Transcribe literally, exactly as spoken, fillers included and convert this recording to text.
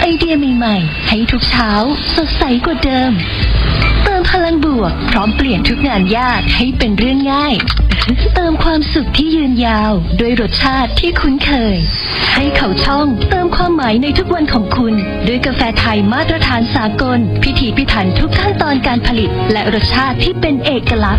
อเดียใหม่ๆให้ทุกเช้าสดใสกว่าเดิมเติมพลังบวกพร้อมเปลี่ยนทุกงานยากให้เป็นเรื่องง่ายเติมความสุขที่ยืนยาวด้วยรสชาติที่คุ้นเคยให้เขาช่องเติมความหมายในทุกวันของคุณด้วยกาแฟไทยมาตรฐานสากลพิถีพิถันทุกขั้นตอนการผลิตและรสชาติที่เป็นเอกลักษณ์